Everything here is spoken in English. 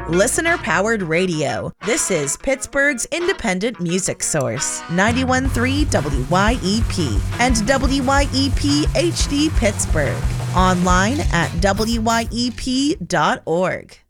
Listener-powered radio. This is Pittsburgh's independent music source. 91.3 WYEP and WYEP HD Pittsburgh. Online at wyep.org.